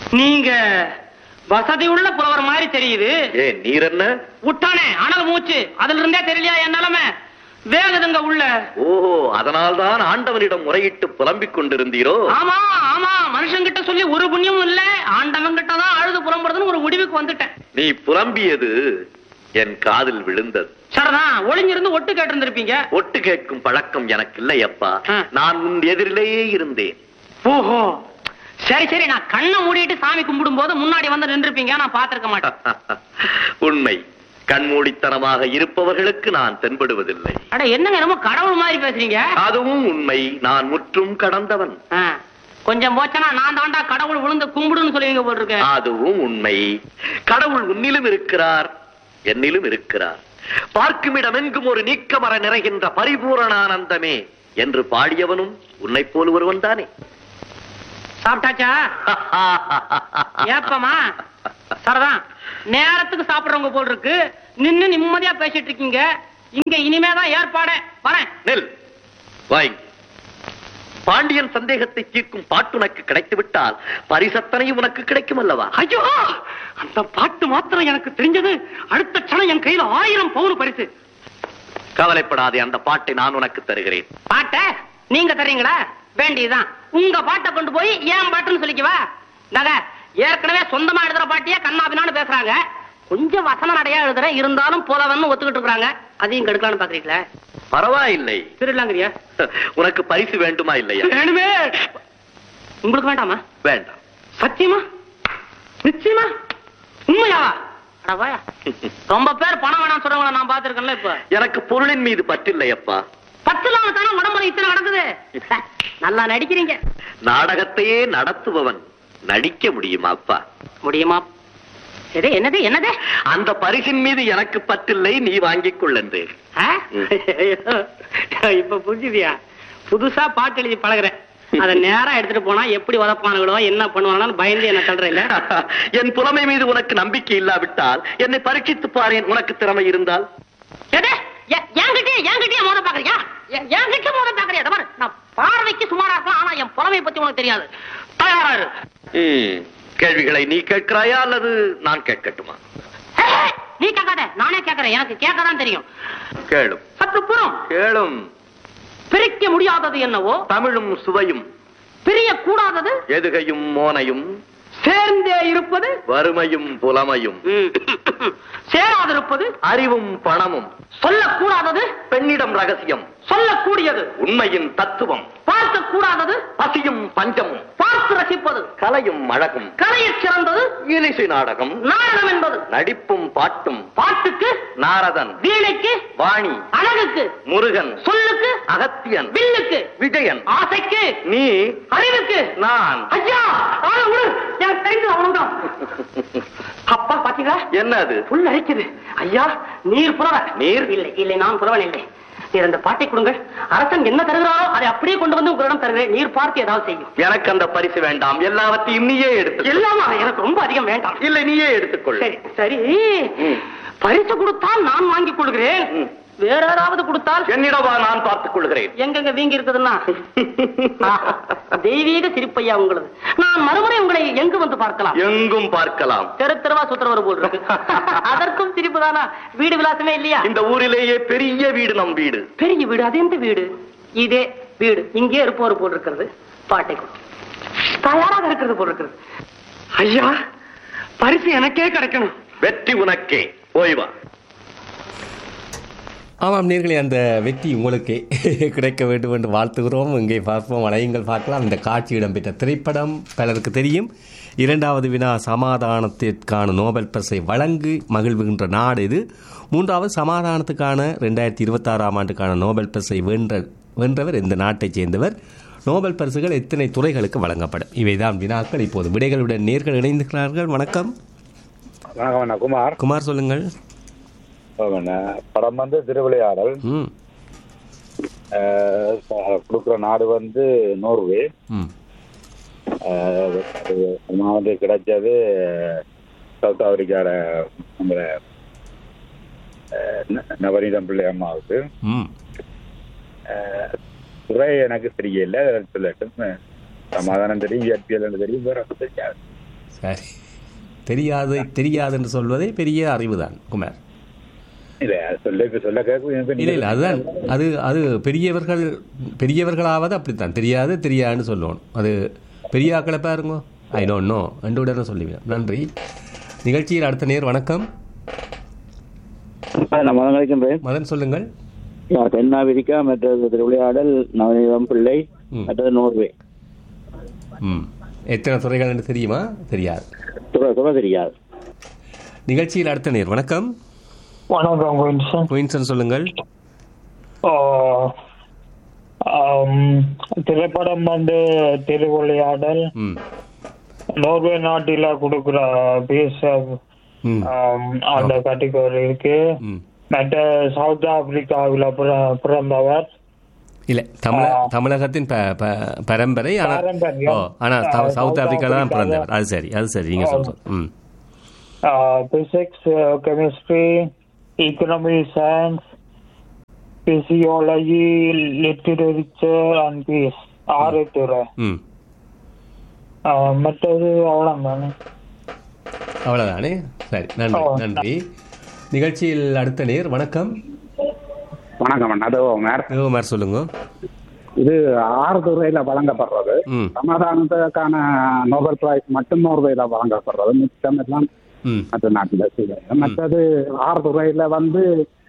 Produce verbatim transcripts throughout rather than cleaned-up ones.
நீங்க வசதி உள்ள புலவர் மாதிரி தெரியுது. ஏ நீர் என்ன விட்டானே அனல் மூச்சு, அதுல இருந்தே தெரியலையா என் நிலைமை வேகுதுங்க உள்ள. ஓஹோ, அதனால்தான் ஆண்டவனிடம் முறையிட்டு புலம்பிக் கொண்டிருந்தீரோ? ஆமா ஆமா, மனுஷன் கிட்ட சொல்லி ஒரு புண்ணியமும் இல்ல, ஆண்டவன் கிட்டதான் அழுது புலம்புறதுன்னு ஒரு முடிவுக்கு வந்துட்டேன். நீ புலம்பியது என் காதில் விழுந்தது. சரிதான், ஒளிஞ்சிருந்து ஒட்டு கேட்டு இருந்திருப்பீங்க. ஒட்டு கேட்கும் பழக்கம் எனக்கு இல்லையப்பா, நான் உன் எதிரிலேயே இருந்தேன். ஓஹோ, சரி சரி, நான் கண்ணை மூடிட்டு சாமி கும்பிடும் போது முன்னாடி வந்து நின்றுப்பீங்க, நான் பாத்திருக்க மாட்டேன். உண்மை, கண்மூடித்தனமாக இருப்பவர்களுக்கு நான் தென்படுவதில்லை. அட என்னங்க ரொம்ப கடவுள் மாதிரி பேசுறீங்க. அதுவும் உண்மை, நான் முற்றும் கடந்தவன். கொஞ்சம் போச்சனா நான் தாண்டா கடவுள் விழுந்து கும்பிடுன்னு சொல்லுவீங்க போல் இருக்கு. அதுவும் உண்மை, கடவுள் உன்னிலும் இருக்கிறார், என்னிலும் இருக்கிறார். பார்க்கும் இடமெங்கும் ஒரு நீக்கமர நிறைகின்ற பரிபூரணானந்தமே என்று பாடியவனும் உன்னை போல் ஒருவன் தானே. சாப்பிட்டாச்சா? ஏப்பமா சரிதான், நேரத்துக்கு சாப்பிடுறவங்க போல் இருக்கு. நின்னு நிம்மதியா பேசிட்டு இருக்கீங்க. இங்க இனிமேதான் ஏற்பாடு. வரேன். நெல் வாய். பாண்டியன் சந்தேகத்தை தீர்க்கும் பாட்டு உனக்கு கிடைத்து விட்டால் பரிசத்தனையும் உனக்கு கிடைக்கும் அல்லவா? ஐயோ, அந்த பாட்டு மாத்திரம் எனக்கு தெரிஞ்சது, அடுத்த சனம் என் கையில ஆயிரம் பவுன் பரிசு. கவலைப்படாதே, அந்த பாட்டை நான் உனக்கு தருகிறேன். பாட்டை நீங்க தரீங்களா? வேண்டியதுதான். உங்க பாட்டை கொண்டு போய் ஏன் பாட்டுன்னு சொல்லிக்குவா. நாங்க ஏற்கனவே சொந்தமா எழுதுற பாட்டியா கண்ணாபினான்னு பேசுறாங்க. கொஞ்சம் வசன நடையா எழுதுறேன், இருந்தாலும் போதவன்னு ஒத்துக்கிட்டு இருக்காங்க. அதையும் கெடுக்கலான்னு பாக்குறீங்களா? பரவாயில்லை, திருடலாங்கிறியா? உனக்கு பரிசு வேண்டுமா இல்லையா? வேணுமே. உங்களுக்கு வேண்டாமா? வேண்டாம். சத்தியமா? நிச்சயமா? உண்மையாவா? ரொம்ப பேர் பணம் வேணாம் சொல்றவங்கள நான் பாத்துருக்கேன்ல. இப்ப எனக்கு பொருளின் மீது பற்றில்லை அப்பா. பத்தில்லாம தானே உடம்புல இத்தனை நடக்குது. நல்லா நடிக்கிறீங்க. நாடகத்தையே நடத்துபவன் நடிக்க முடியுமா அப்பா? முடியுமா? சரி, என்னது என்னது? அந்த பரிசின் மீது எனக்கு பற்றில்லை, நீ வாங்கிக் கொள்ளு. இப்ப புரிஞ்சுதியா? புதுசா பாட்டு எழுதி பழகுறேன். அத நேரா எடுத்துட்டு போனா எப்படி உதப்பானுங்களோ என்ன பண்ணுவானு பயந்து என்ன சொல்றேன். என் புலமை மீது உனக்கு நம்பிக்கை இல்லாவிட்டால் என்னை பரீட்சித்து பாரேன். உனக்கு திறமை இருந்தால் என்கிட்டயே மோத பாக்குறியா? என்கிட்ட மோத பாக்குறியா? நான் பார்வைக்கு சுமாரா இருக்கலாம், ஆனா என் புலமை பத்தி உனக்கு தெரியாது. தயாராரு. கேள்விகளை நீ கேட்கிறாயா அல்லது நான் கேட்கட்டுமா? நீ கேட்காத, நானே கேட்கிறேன். எனக்கு கேட்கதான் தெரியும். கேளும். சற்று புறம் கேளும். பிரிக்க முடியாதது என்னவோ தமிழும் சுவையும், பிரிய கூடாதது எதுகையும் மோனையும், சேர்ந்தே இருப்பது வறுமையும் புலமையும், சேராதிருப்பது அறிவும் பணமும், சொல்லக்கூடாதது பெண்ணிடம் ரகசியம், சொல்லக்கூடியது உண்மையின் தத்துவம், பார்க்க கூடாதது பசியும் பஞ்சமும், பார்த்து ரசிப்பது கலையும் அழகும், கலையைச் சிறந்தது இசை நாடகம், நாடகம் என்பது நடிப்பும் பாட்டும், பாட்டுக்கு நாரதன், வீணைக்கு வாணி, அழகுக்கு முருகன், சொல்லுக்கு அகத்தியன், வில்லுக்கு விஜயன், ஆசைக்கு நீ, அறிவுக்கு நான். ஐயா எனக்கு தெரிஞ்சது அவ்வளவுதான். அப்பா பாத்தீங்களா? என்ன அது? புல் அழைக்குது. ஐயா நீர் புலவர். நீர் இல்லை இல்லை, நான் புலவன் இல்லை. நீர் அந்த பாட்டை கொடுங்கள். அரசன் என்ன தருகிறாரோ அதை அப்படியே கொண்டு வந்து உங்களிடம் தருகிறேன். நீர் பார்த்து ஏதாவது செய்யும். எனக்கு அந்த பரிசு வேண்டாம், எல்லாவற்றையும் நீயே எடுத்து. எல்லாமா? எனக்கு ரொம்ப அதிகம் வேண்டாம். இல்லை, நீயே எடுத்துக்கொள். சரி சரி, பரிசு கொடுத்தால் நான் வாங்கிக் கொள்கிறேன். வேற ஏதாவது கொடுத்தால் என்னிடவா, நான் பார்த்துக் கொள்கிறேன். எங்கெங்க வீங்கி இருக்குதுன்னா தெய்வீக சிரிப்பையா உங்களது. நான் மறுமுறை உங்களை எங்கு வந்து பார்க்கலாம்? எங்கும் பார்க்கலாம். தெரு தெருவா சுத்துறவர் போல் இருக்கு. அதற்கும் சிரிப்பு தானா? வீடு விலாசமே இல்லையா? இந்த ஊரிலேயே பெரிய வீடு நம் வீடு. பெரிய வீடு? அது எந்த வீடு? இதே வீடு. இங்கே இருப்பவர் போல் இருக்கிறது. பாட்டை தயாராக இருக்கிறது போல் இருக்கிறது. ஐயா பரிசு எனக்கே கிடைக்கணும். வெற்றி உனக்கே. போய் வா. ஆமாம் நேர்களே, அந்த வெற்றி உங்களுக்கே கிடைக்க வேண்டும் என்று வாழ்த்துகிறோம். இங்கே பார்ப்போம், வளையங்கள் பார்க்கலாம். இந்த காட்சி இடம்பெற்ற திரைப்படம் பலருக்கு தெரியும். இரண்டாவது வினா சமாதானத்திற்கான நோபல் பரிசை வழங்கி மகிழ்வுகின்ற நாடு இது. மூன்றாவது சமாதானத்துக்கான ரெண்டாயிரத்தி இருபத்தி ஆறாம் ஆண்டுக்கான நோபல் பரிசை வென்ற வென்றவர் இந்த நாட்டைச் சேர்ந்தவர். நோபல் பரிசுகள் எத்தனை துறைகளுக்கு வழங்கப்படும்? இவைதான் வினாக்கள். இப்போது விடைகளுடன் நேர்கள் இணைந்திருக்கிறார்கள். வணக்கம். வணக்கம். குமார். குமார் சொல்லுங்கள். படம் வந்து திருவிளையாடல். கொடுக்குற நாடு வந்து நோர்வே. வந்து கிடைச்சது சவுத் ஆப்பிரிக்கால நம்மள நவநீதம் பிள்ளை அம்மாவுக்கு. துறை எனக்கு தெரியல, சொல்லட்டும். சமாதானம் தெரியும், இயற்பியல் தெரியும், வேற தெரியாது. சரி, தெரியாது தெரியாது என்று சொல்வதே பெரிய அறிவுதான் குமார். இல்ல சொல்ல சொல்ல கேட்கும். இல்லை இல்லை அதுதான் அது அது பெரியவர்கள் பெரியவர்களாவது அப்படித்தான், தெரியாது தெரியாதுன்னு சொல்லணும். அது பெரிய ஆக்களை பாருங்க, ஐ டோன்ட் நோ ரெண்டு உடனே சொல்லிவிடும். நன்றி. நிகழ்ச்சியில் அடுத்த நேர் வணக்கம். மதன் அழைக்கின்றேன். மதன் சொல்லுங்கள். தென்னாப்பிரிக்கா, மற்றது திருவிளையாடல், நவநீதம் பிள்ளை, மற்றது நோர்வே. ம் எத்தனை துறைகள் என்று தெரியுமா? தெரியாது. துறை துறை தெரியாது. நிகழ்ச்சியில் அடுத்த நேர் வணக்கம். வணக்கம் குயின்சன். குயின்சன் சொல்லுங்கள். திரைப்படம் வந்து திருவிளையாடல். நோர்வே நாட்டில கொடுக்குற பேச அந்த கேட்டகரி இருக்கு. மற்ற சவுத் ஆப்பிரிக்காவில் பிறந்தவர். இல்ல தமிழ தமிழகத்தின் பரம்பரை. ஆனா சவுத் ஆப்பிரிக்கா தான் பிறந்தவர். அது சரி, அது சரி, நீங்க சொல்றது. Physics, chemistry, economy, science, physiology, literature and peace. ஆறு துறை. மற்றது அவ்வளவுதானே. அவ்வளவுதானே. சரி, நன்றி நன்றி. நிகழ்ச்சியில் அடுத்த நேர் வணக்கம். வணக்கம் அண்ணா. தேவகுமார் சொல்லுங்க. இது ஆறு துறையில வழங்கப்படுறது. சமாதானத்துக்கான நோபல் பிரைஸ் மட்டும் நோர்வேல வழங்கப்படுறது. மிச்சம் எல்லாம் மற்ற நாட்டில் செய்வாங்க. மற்றது ஆறு துறையில வந்து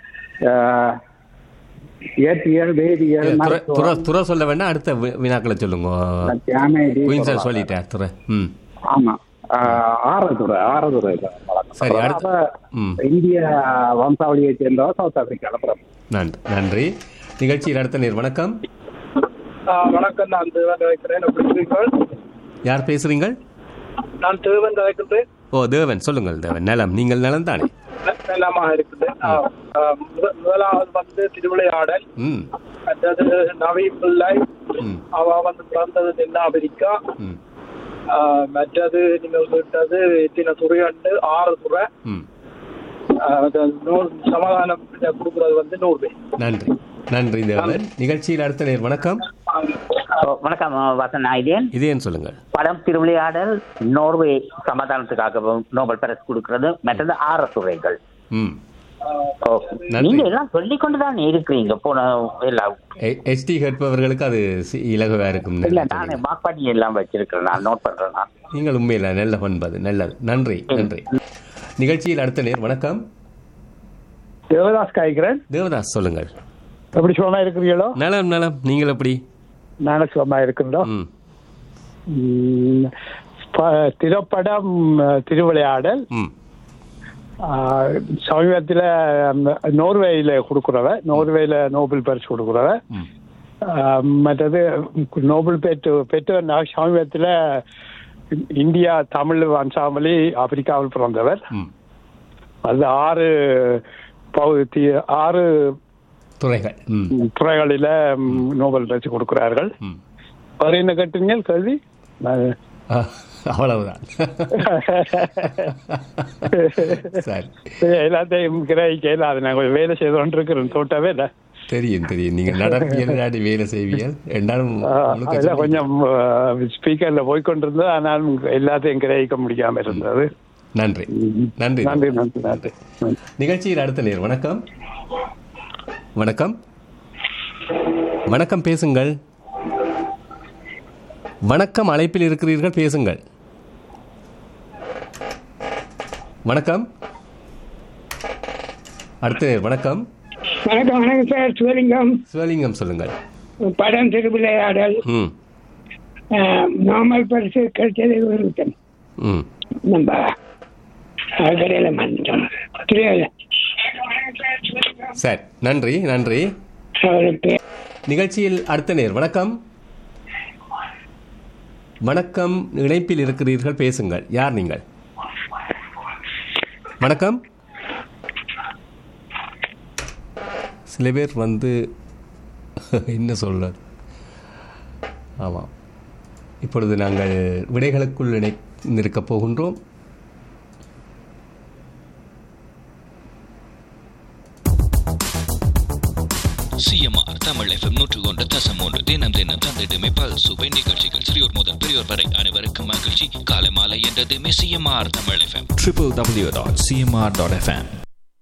இயற்பியல், வேதியியல், துறை சொல்ல வேண்டாம், அடுத்த வினாக்களை சொல்லுங்க. சொல்லிட்டேன் துறை. ஆமா, ஆறு துறை ஆறு துறையில இந்திய வம்சாவளியை சேர்ந்தவர் சவுத் ஆப்பிரிக்கால. நன்றி நன்றி. நிகழ்ச்சியில் அடுத்த நேர் வணக்கம். வணக்கம், நான் தேவன் வைக்கிறேன். எப்படி இருக்கீர்கள்? யார் பேசுறீங்கள்? நான் தேவன் வைக்கிறேன். ஓ தேவன், சொல்லுங்கள் தேவன். நலம், நீங்கள் நலம் தானே? நலமாக இருக்குது. முதலாவது வந்து திருவிளையாடல், மற்றது நவி பிள்ளை, அவ வந்து பிறந்தது தென்னாப்பிரிக்கா, மற்றது நீங்கள் விட்டது எத்தனை துறை அண்டு ஆறு துறை, சமாதானம் கொடுக்கறது வந்து நூறு. நன்றி நன்றி தேவன். நிகழ்ச்சியில் அடுத்த நேர் வணக்கம். வணக்கம் வசன் நாயுதேன். இதேன்னு சொல்லுங்கள். படம் திருவிளையாடல், நோர்வே சமாதானத்துக்காக நோபல் பரிசு கொடுக்கிறது, மற்றது ஆறு துறைகள். நீங்க எல்லாம் சொல்லிக் கொண்டுதான் இருக்கிறீங்க. போன எல்லாம் எஸ்டி கேட்பவர்களுக்கு அது இலகுவா இருக்கும். இல்ல, நான் வாக்பாட்டி எல்லாம் வச்சிருக்கிறேன், நான் நோட் பண்றேன். நீங்கள் உண்மையில நல்ல பண்பது, நல்லது. நன்றி நன்றி. நிகழ்ச்சியில் அடுத்த நேர் வணக்கம். தேவதாஸ் காய்கிறேன். தேவதாஸ் சொல்லுங்கள். எப்படி சுகமா இருக்கிறீங்களோ? நலம் நலம். நீங்கள் எப்படி? நானும் சுகமா இருக்கின்றோம். திரைப்படம் திருவிளையாடல் சமீபத்தில் நோர்வேயில கொடுக்குறவ, நோர்வேயில நோபல் பரிசு கொடுக்குறவ. மற்றது நோபல் பெற்று பெற்ற சமீபத்தில் இந்தியா தமிழ் வம்சாவளி ஆப்பிரிக்காவில் பிறந்தவர். அது ஆறு ஆறு துறைகள் துறைகளில நோபல் பரிசு கொடுக்கிறார்கள். வேற என்ன கேட்டீங்க கேள்வி? அவ்வளவுதான். எல்லாத்தையும் கிரகிக்கல, அது நாங்கள் வேலை செய்து கொண்டு இருக்கிறோம். தோட்டவே இல்லை. தெரியும் தெரியும். நீங்க நடப்பியல் வேலை செய்வீர்கள். கொஞ்சம் ஸ்பீக்கர்ல போய்கொண்டிருந்தது, ஆனாலும் எல்லாத்தையும் கிரகிக்க முடியாம இருந்தது. நன்றி நன்றி நன்றி நன்றி நன்றி. நிகழ்ச்சியில் அடுத்த நேர் வணக்கம். வணக்கம் வணக்கம், பேசுங்கள். வணக்கம், அழைப்பில் இருக்கிறீர்கள், பேசுங்கள். வணக்கம். அடுத்த வணக்கம். வணக்கம் வணக்கம் சார். சிவலிங்கம். சிவலிங்கம் சொல்லுங்கள். படம் திருவிளையாடல் நாமல் பரிசு கிடைச்சது ஒருத்தன் நம்ம கடையில் மாட்டோம். சரி, நன்றி நன்றி. நிகழ்ச்சியில் அடுத்த நேர் வணக்கம். வணக்கம், இணைப்பில் இருக்கிறீர்கள், பேசுங்கள். யார் நீங்கள்? வணக்கம். சில பேர் வந்து என்ன சொல்றது. ஆமாம், இப்பொழுது நாங்கள் விடைகளுக்குள் இணைந்திருக்கப் போகின்றோம். சிஎம்ஆர் தமிழ் எஃப்எம் நூற்று ஒன்று தசம் மூன்று தினம் தினம் தந்திடுமே பல் சுவை நிகழ்ச்சிகள் சிறியோர் முதல் பெரியோர் வரை அனைவருக்கும் மகிழ்ச்சி. காலை மாலை என்ற கேட்டுக்கொண்டிருக்கின்றது CMR Tamil FM triple W dot CMR dot FM.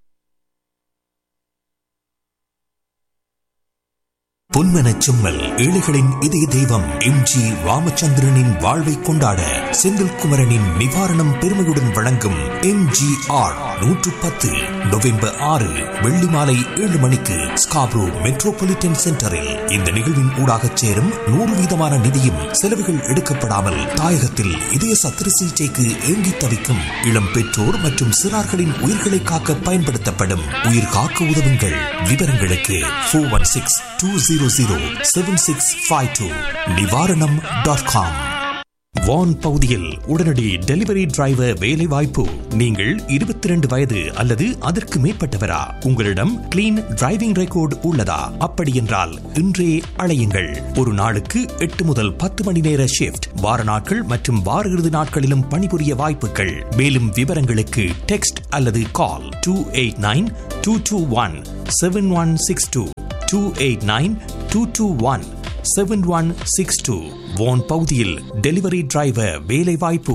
பொன்மனச் செம்மல் ஏழைகளின் இதய தெய்வம் எம் ஜி ராமச்சந்திரனின் வாழ்வை கொண்டாட செந்தில்குமரனின் நிவாரணம் பெருமையுடன் வழங்கும் எம் ஜி ஆர் நூற்று பத்து நவம்பர் ஆறு வெள்ளி மாலை ஏழு மணிக்கு ஸ்காப்ரோ மெட்ரோபாலிட்டன் சென்டரில். இந்த நிகழ்வின் ஊடாக சேரும் நூறு வீதமான நிதியும் செலவுகள் எடுக்கப்படாமல் தாயகத்தில் இதய சத்திர சிகிச்சைக்கு ஏங்கி தவிக்கும் இளம் பெற்றோர் மற்றும் சிறார்களின் உயிர்களை காக்க பயன்படுத்தப்படும் உயிர் காக்க உதவுங்கள். விவரங்களுக்கு four one six two zero zero seven six five two நிவாரணம் டாட் காம். வான் பகுதியில் உடனடி டெலிவரி டிரைவர் வேலை வாய்ப்பு. நீங்கள் இருபத்தி இரண்டு வயது அல்லது அதற்கு மேற்பட்டவரா? உங்களிடம் கிளீன் டிரைவிங் ரெக்கார்டு உள்ளதா? அப்படி என்றால் இன்றே அழையுங்கள். ஒரு நாளுக்கு எட்டு முதல் பத்து மணி நேர ஷிப்ட், வார நாட்கள் மற்றும் வார இறுதி நாட்களிலும் பணிபுரிய வாய்ப்புகள். மேலும் விவரங்களுக்கு டெக்ஸ்ட் அல்லது கால் two eight nine two two one seven one six two two eight nine two two one seven one six two. வான் பகுதியில் டெலிவரி டிரைவர் வேலை வாய்ப்பு.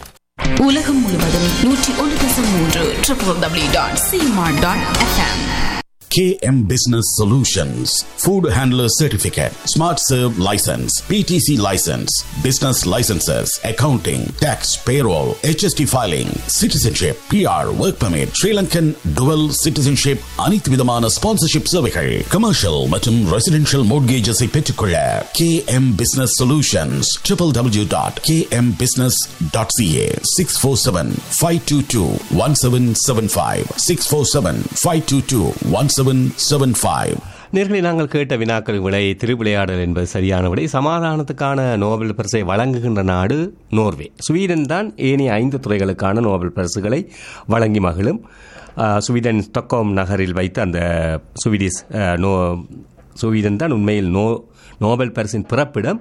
உலகம் முழுவதும் நூற்றி ஒன்று தசம் மூன்று triple W dot CMR dot FM. K M Business Solutions, Food Handler Certificate, Smart Serve License, P T C License, Business Licenses, Accounting, Tax, Payroll, H S T Filing, Citizenship, P R, Work Permit, Sri Lankan Dual Citizenship, அனைத்து விதமான sponsorship சேவைகள், Commercial மற்றும் Residential Mortgages-ஐ பெற்றுக்கொள்ள K M Business Solutions, w w w dot k m business dot c a, six four seven, five two two, one seven seven five, six four seven, five two two, one seven seven five. நேர்களை நாங்கள் கேட்ட வினாக்கள் விடை திருவிளையாடல் என்பது சரியான விடை. சமாதானத்துக்கான Nobel பரிசை வழங்குகின்ற நாடு நோர்வே. ஸ்வீடன் தான் ஏனைய ஐந்து துறைகளுக்கான நோபல் பரிசுகளை வழங்கி மகிழும். ஸ்வீடன் ஸ்டாக்ஹோம் நகரில் வைத்து அந்த ஸ்வீடிஷ் நோ ஸ்வீடன் தான் உண்மையில் நோ நோபல் பரிசின் பிறப்பிடம்.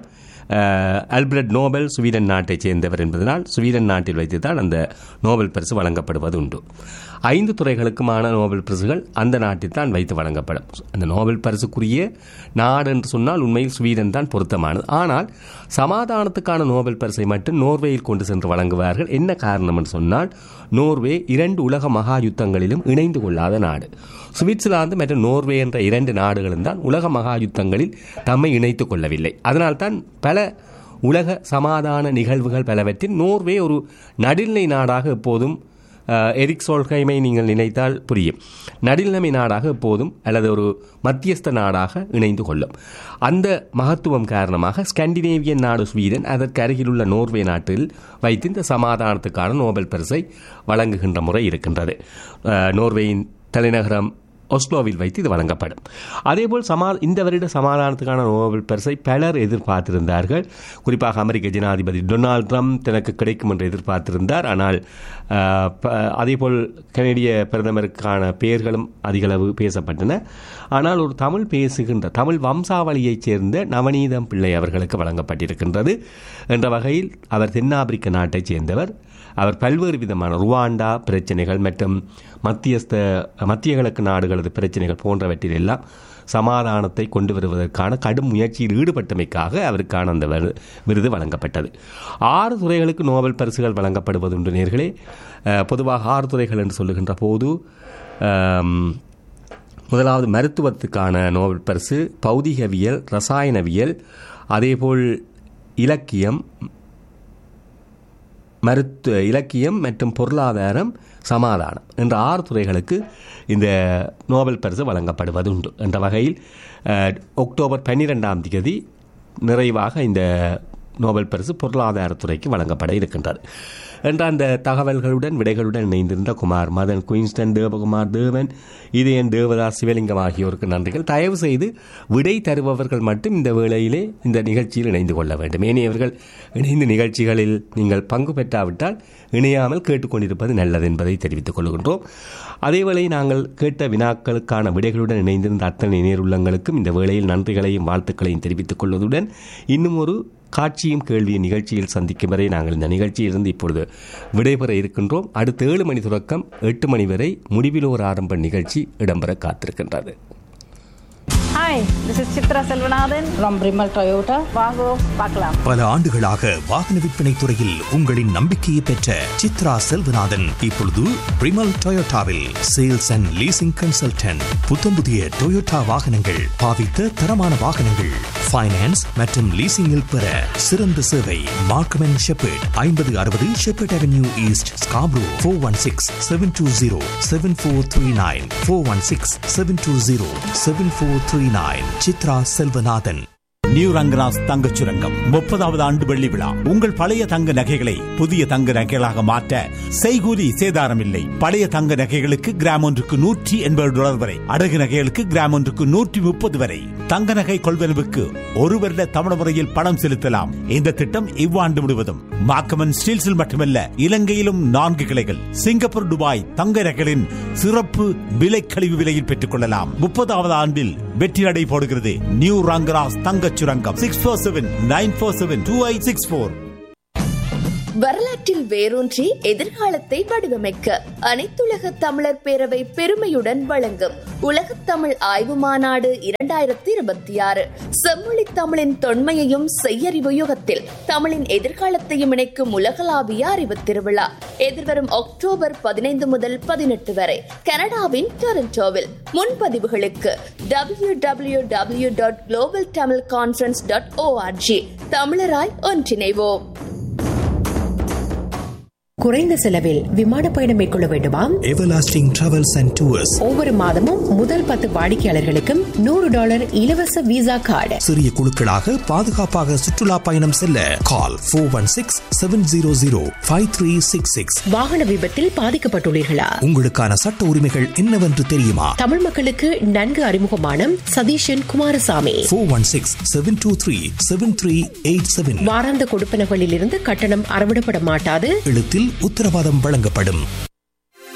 ஆல்பிரட் நோபல் ஸ்வீடன் நாட்டைச் சேர்ந்தவர் என்பதனால் ஸ்வீடன் நாட்டில் வைத்து தான் அந்த நோபல் பரிசு வழங்கப்படுவது உண்டு. ஐந்து துறைகளுக்குமான நோபல் பரிசுகள் அந்த நாட்டில் தான் வைத்து வழங்கப்படும். அந்த நோபல் பரிசுக்குரிய நாடு என்று சொன்னால் உண்மையில் ஸ்வீடன் தான் பொருத்தமானது. ஆனால் சமாதானத்துக்கான நோபல் பரிசை மட்டும் நோர்வேயில் கொண்டு சென்று வழங்குவார்கள். என்ன காரணம் என்று சொன்னால், நோர்வே இரண்டு உலக மகா யுத்தங்களிலும் இணைந்து கொள்ளாத நாடு. சுவிட்சர்லாந்து மற்றும் நோர்வே என்ற இரண்டு நாடுகளும் தான் உலக மகா யுத்தங்களில் தம்மை இணைத்துக் கொள்ளவில்லை. அதனால்தான் பல உலக சமாதான நிகழ்வுகள் பலவற்றில் நோர்வே ஒரு நடுநிலை நாடாக எப்போதும், எரிக் சோல்ஹைமை நீங்கள் நினைத்தால் புரியும், நடுநிலைமை நாடாக எப்போதும் அல்லது ஒரு மத்தியஸ்த நாடாக இணைந்து கொள்ளும். அந்த மகத்துவம் காரணமாக ஸ்காண்டினேவியன் நாடு ஸ்வீடன் அதற்கு அருகிலுள்ள நோர்வே நாட்டில் வைத்து இந்த சமாதானத்துக்கான நோபல் பரிசை வழங்குகின்ற முறை இருக்கின்றது. நோர்வேயின் தலைநகரம் ஒஸ்லோவில் வைத்து இது வழங்கப்படும். அதேபோல் சமா இந்த வருட சமாதானத்துக்கான நோபல் பரிசை பலர் எதிர்பார்த்திருந்தார்கள். குறிப்பாக அமெரிக்க ஜனாதிபதி டொனால்ட் ட்ரம்ப் தனக்கு கிடைக்கும் என்று எதிர்பார்த்திருந்தார். ஆனால் அதேபோல் கனேடிய பிரதமருக்கான பெயர்களும் அதிகளவு பேசப்பட்டன. ஆனால் ஒரு தமிழ் பேசுகின்ற தமிழ் வம்சாவளியைச் சேர்ந்த நவநீதம் பிள்ளை அவர்களுக்கு வழங்கப்பட்டிருக்கின்றது. என்ற வகையில் அவர் தென்னாப்பிரிக்க நாட்டைச் சேர்ந்தவர். அவர் பல்வேறு விதமான ருவாண்டா பிரச்சனைகள் மற்றும் மத்தியஸ்த மத்திய கிழக்கு நாடுகளது பிரச்சனைகள் போன்றவற்றில் எல்லாம் சமாதானத்தை கொண்டு வருவதற்கான கடும் முயற்சியில் ஈடுபட்டமைக்காக அவருக்கான அந்த விருது வழங்கப்பட்டது. ஆறு துறைகளுக்கு நோபல் பரிசுகள் வழங்கப்படுவதுண்டு நேர்களே. பொதுவாக ஆறு துறைகள் என்று சொல்லுகின்ற போது, முதலாவது மருத்துவத்துக்கான நோபல் பரிசு, பௌதிகவியல், ரசாயனவியல், அதேபோல் இலக்கியம், மருத்துவ இலக்கியம் மற்றும் பொருளாதாரம், சமாதானம் என்ற ஆறு துறைகளுக்கு இந்த நோபல் பரிசு வழங்கப்படுவது உண்டு. என்ற வகையில் அக்டோபர் பன்னிரெண்டாம் தேதி நிறைவாக இந்த நோபல் பரிசு பொருளாதாரத்துறைக்கு வழங்கப்பட இருக்கின்றது என்ற அந்த தகவல்களுடன் விடைகளுடன் இணைந்திருந்த குமார் மதன், குயின்ஸ்டன், தேவகுமார் தேவன், இதயன், தேவதாஸ், சிவலிங்கம் ஆகியோருக்கு நன்றிகள். தயவு செய்து விடை தருபவர்கள் மட்டும் இந்த வேளையிலே இந்த நிகழ்ச்சியில் இணைந்து கொள்ள வேண்டும். ஏனையவர்கள் இணைந்த நிகழ்ச்சிகளில் நீங்கள் பங்கு பெற்றாவிட்டால் இணையாமல் கேட்டுக்கொண்டிருப்பது நல்லது என்பதை தெரிவித்துக் கொள்கின்றோம். அதேவேளை நாங்கள் கேட்ட வினாக்களுக்கான விடைகளுடன் இணைந்திருந்த அத்தனை நேருள்ளங்களுக்கும் இந்த வேளையில் நன்றிகளையும் வாழ்த்துக்களையும் தெரிவித்துக் கொள்வதுடன் இன்னும் ஒரு காட்சியும் கேள்வியின் நிகழ்ச்சியில் சந்திக்கும் வரை நாங்கள் இந்த நிகழ்ச்சியிலிருந்து இப்பொழுது விடைபெற இருக்கின்றோம். அடுத்த ஏழு மணி தொடக்கம் எட்டு மணி வரை முடிவில் ஒரு ஆரம்ப நிகழ்ச்சி இடம்பெற காத்திருக்கின்றது. Hi, this is Chitra Selvanathan from Brimal Toyota. வாங்கோ பார்க்கலாம். பல ஆண்டுகளாக வாகன விற்பனை துறையில் உங்களின் நம்பிக்கையை பெற்ற சித்ரா செல்வநாதன் இப்பொழுது பிரிமல் டொயோட்டாவில் சேல்ஸ் அண்ட் லீசிங் கன்சல்டன்ட். புத்தம் புதிய டொயோட்டா வாகனங்கள், பாவித்த தரமான வாகனங்கள், ஃபைனான்ஸ் மற்றும் லீசிங்கில் பெற சிறந்த சேவை. மார்க்கம் அண்ட் ஷெப்பர்ட், ஐம்பது அறுபது shepherd avenue east, Scarborough. Four one six seven two zero seven four three nine four one six seven two zero seven four three nine. Chitra Selvanathan. New Rangaraj தங்கச் சுரங்கம் முப்பதாவது ஆண்டு வெள்ளி விழா. உங்கள் பழைய தங்க நகைகளை புதிய தங்க நகைகளாக மாற்ற செய்கூலி சேதாரம் இல்லை. பழைய தங்க நகைகளுக்கு கிராம் ஒன்றுக்கு நூற்றி எண்பது டாலர் வரை, அடகு நகைகளுக்கு கிராம் ஒன்றுக்கு நூற்றி முப்பது வரை. தங்க நகை கொள்வனவுக்கு ஒரு வருட தமிழ் முறையில் பணம் செலுத்தலாம். இந்த திட்டம் இவ்வாண்டு முழுவதும் மார்க்கமன் ஸ்டீல்ஸில் மட்டுமல்ல, இலங்கையிலும் நான்கு கிளைகள். சிங்கப்பூர், துபாய் தங்க நகைகளின் சிறப்பு விலை கழிவு விலையில் பெற்றுக் கொள்ளலாம். முப்பதாவது ஆண்டில் வெற்றி நடை போடுகிறது நியூ ரங்கராஜ் தங்கச் சுரங்கம். Six four seven nine four seven two eight six four. வரலாற்றில் வேரூன்றி எதிர்காலத்தை வடிவமைக்க அனைத்துலக தமிழர் பேரவை பெருமையுடன் வழங்கும் உலகத் தமிழ் ஆய்வு மாநாடு இரண்டாயிரத்தி இருபத்தி ஆறு. செம்மொழி தமிழின் தொன்மையையும் செய்யறிவு யுகத்தில் தமிழின் எதிர்காலத்தையும் இணைக்கும் உலகளாவிய அறிவு திருவிழா எதிர்வரும் அக்டோபர் பதினைந்து முதல் பதினெட்டு வரை கனடாவின் டொரண்டோவில். முன்பதிவுகளுக்கு W W W dot global Tamil conference dot O R G. தமிழராய் ஒன்றிணைவோம். குறைந்த செலவில் விமான பயணம் மேற்கொள்ள வேண்டுமா? எவர்லாஸ்டிங் டிராவல்ஸ் அண்ட் டூர்ஸ் ஒவ்வொரு மாதமும் முதல் பத்து வாடிக்கையாளர்களுக்கும் நூறு டாலர் இலவச விசா கார்டு. சிறிய குழுக்களாக பாதுகாப்பாக சுற்றுலா பயணம் செல்ல call four one six seven zero zero five three six six. வாகன விபத்தில் பாதிக்கப்பட்டுள்ளீர்களா? உங்களுக்கான சட்ட உரிமைகள் என்னவென்று தெரியுமா? தமிழ் மக்களுக்கு நன்கு அறிமுகமான Satheesan Kumaraswamy. Four one six seven two three seven three eight seven. வாராந்த கொடுப்பனகளில் இருந்து கட்டணம் அறவிடப்பட மாட்டாது. எழுத்தில் உத்தரவாதம் வழங்கப்படும்.